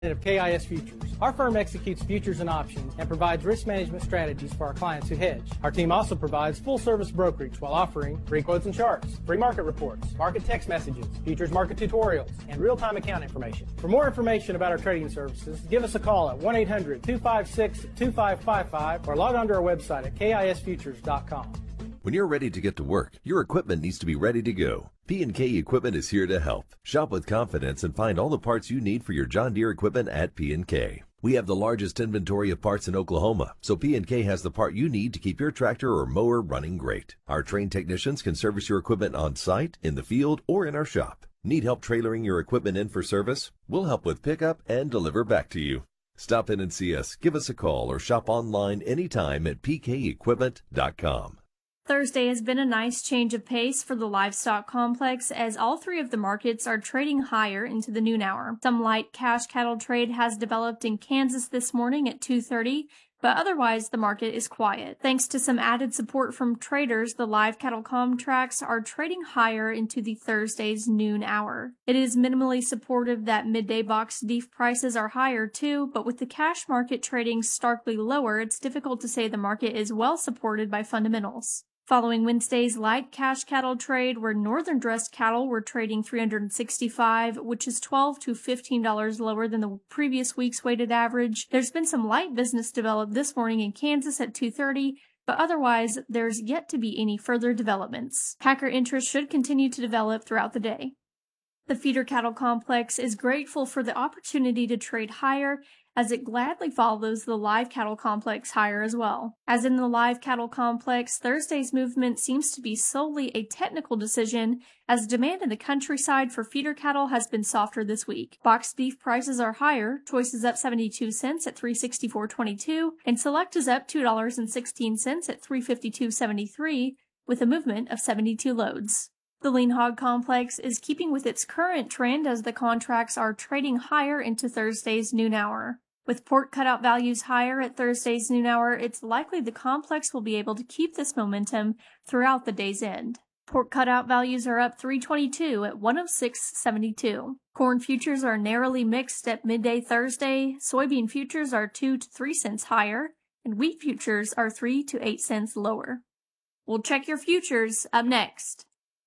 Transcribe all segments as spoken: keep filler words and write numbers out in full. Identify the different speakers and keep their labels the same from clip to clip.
Speaker 1: of K I S Futures. Our firm executes futures and options and provides risk management strategies for our clients who hedge. Our team also provides full-service brokerage while offering free quotes and charts, free market reports, market text messages, futures market tutorials, and real-time account information. For more information about our trading services, give us a call at one eight hundred two five six two five five five or log on to our website at K I S futures dot com.
Speaker 2: When you're ready to get to work, your equipment needs to be ready to go. P and K Equipment is here to help. Shop with confidence and find all the parts you need for your John Deere equipment at P and K. We have the largest inventory of parts in Oklahoma, so P and K has the part you need to keep your tractor or mower running great. Our trained technicians can service your equipment on site, in the field, or in our shop. Need help trailering your equipment in for service? We'll help with pickup and deliver back to you. Stop in and see us, give us a call, or shop online anytime at P K equipment dot com.
Speaker 3: Thursday has been a nice change of pace for the livestock complex as all three of the markets are trading higher into the noon hour. Some light cash cattle trade has developed in Kansas this morning at two thirty, but otherwise the market is quiet. Thanks to some added support from traders, the live cattle contracts are trading higher into the Thursday's noon hour. It is minimally supportive that midday boxed beef prices are higher too, but with the cash market trading starkly lower, it's difficult to say the market is well supported by fundamentals. Following Wednesday's light cash cattle trade, where northern dressed cattle were trading three hundred sixty-five dollars, which is twelve to fifteen dollars lower than the previous week's weighted average, there's been some light business developed this morning in Kansas at two thirty, but otherwise there's yet to be any further developments. Packer interest should continue to develop throughout the day. The feeder cattle complex is grateful for the opportunity to trade higher, as it gladly follows the live cattle complex higher as well. As in the live cattle complex, Thursday's movement seems to be solely a technical decision, as demand in the countryside for feeder cattle has been softer this week. Boxed beef prices are higher, choice is up seventy-two cents at three sixty-four twenty-two, and select is up two dollars and sixteen cents at three fifty-two seventy-three, with a movement of seventy-two loads. The lean hog complex is keeping with its current trend as the contracts are trading higher into Thursday's noon hour. With pork cutout values higher at Thursday's noon hour, it's likely the complex will be able to keep this momentum throughout the day's end. Pork cutout values are up three twenty-two at one oh six seventy-two. Corn futures are narrowly mixed at midday Thursday, soybean futures are two to three cents higher, and wheat futures are three to eight cents lower. We'll check your futures up next.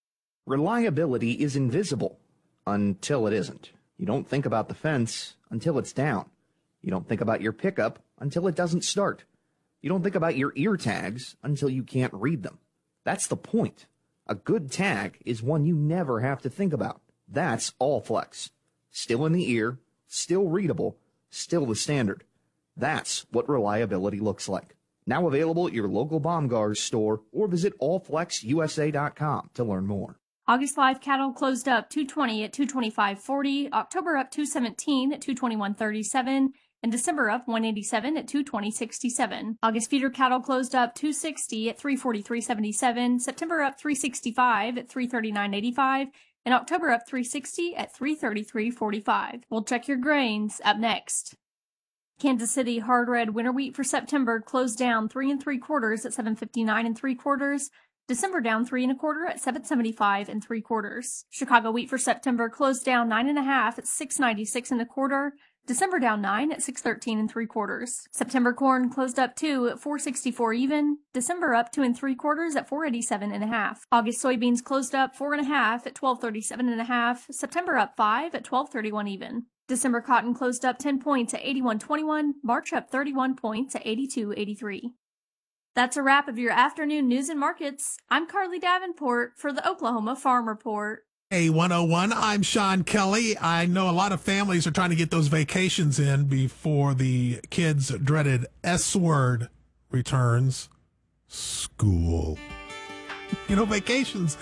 Speaker 4: Reliability is invisible until it isn't. You don't think about the fence until it's down. You don't think about your pickup until it doesn't start. You don't think about your ear tags until you can't read them. That's the point. A good tag is one you never have to think about. That's Allflex. Still in the ear, still readable, still the standard. That's what reliability looks like. Now available at your local Baumgars store or visit all flex U S A dot com to learn more.
Speaker 3: August live cattle closed up two twenty at two twenty-five forty, October up two seventeen at two twenty-one thirty-seven, and December up one eighty-seven at two twenty sixty-seven. August feeder cattle closed up two sixty at three forty-three seventy-seven, September up three sixty-five at three thirty-nine eighty-five, and October up three sixty at three thirty-three forty-five. We'll check your grains up next. Kansas City hard red winter wheat for September closed down three and three quarters at seven fifty-nine and three quarters. December down three and a quarter at seven seventy-five and three quarters. Chicago wheat for September closed down nine and a half at six ninety-six and a quarter. December down nine at six thirteen and three quarters. September corn closed up two at four sixty-four even. December up two and three quarters at four eighty-seven and a half. August soybeans closed up four and a half at twelve thirty-seven and a half. September up five at twelve thirty-one even. December cotton closed up ten points at eighty-one twenty-one. March up thirty-one points at eighty-two eighty-three. That's a wrap of your afternoon news and markets. I'm Carly Davenport for the Oklahoma Farm Report.
Speaker 5: A one oh one, I'm Sean Kelly. I know a lot of families are trying to get those vacations in before the kids' dreaded S word returns. School. You know, vacations